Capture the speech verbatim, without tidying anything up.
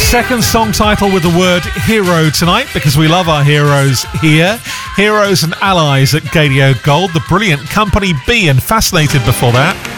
Second song title with the word hero tonight, because we love our heroes here. Heroes and Allies at Gadio Gold. The brilliant Company B and Fascinated before that.